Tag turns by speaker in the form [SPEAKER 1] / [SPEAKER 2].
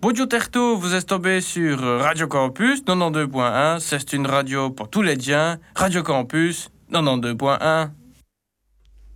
[SPEAKER 1] Bonjour Terto, vous êtes tombé sur Radio Campus 92.1. C'est une radio pour tous les diens. Radio Campus 92.1.